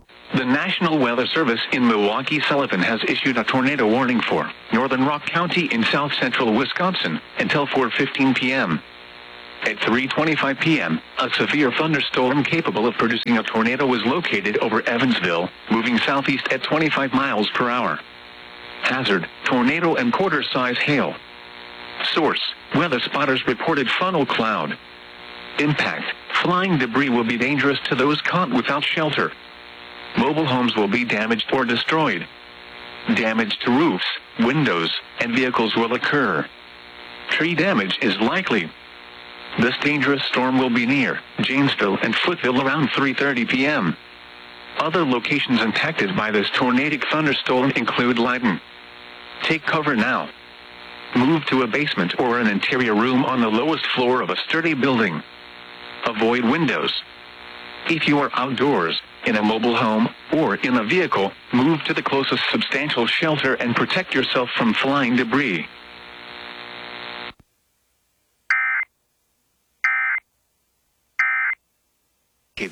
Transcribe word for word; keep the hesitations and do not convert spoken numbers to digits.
The National Weather Service in Milwaukee-Sullivan has issued a tornado warning for Northern Rock County in south-central Wisconsin until four fifteen p m At three twenty-five p m, a severe thunderstorm capable of producing a tornado was located over Evansville, moving southeast at twenty-five miles per hour. Hazard, tornado and quarter-size hail. Source, weather spotters reported funnel cloud. Impact, flying debris will be dangerous to those caught without shelter. Mobile homes will be damaged or destroyed. Damage to roofs, windows, and vehicles will occur. Tree damage is likely. This dangerous storm will be near Janesville and Footville around three thirty p m Other locations impacted by this tornadic thunderstorm include Lyden. Take cover now. Move to a basement or an interior room on the lowest floor of a sturdy building. Avoid windows. If you are outdoors, in a mobile home, or in a vehicle, move to the closest substantial shelter and protect yourself from flying debris.